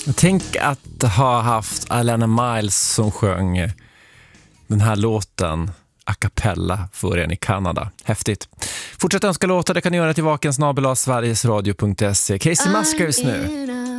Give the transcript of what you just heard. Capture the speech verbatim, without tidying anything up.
Tänk att ha haft Alana Miles som sjöng den här låten a cappella för en i Kanada. Häftigt. Fortsätt önska låtar, det kan ni göra till vakensnabel-a sverigesradio punkt se. Casey Musgraves nu.